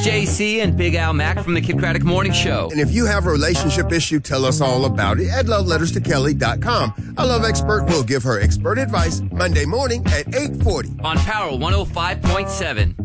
JC and Big Al Mack from the Kid Craddock Morning Show. And if you have a relationship issue, tell us all about it at loveletterstokkelly.com. A love expert will give her expert advice Monday morning at 8:40 on Power 105.7.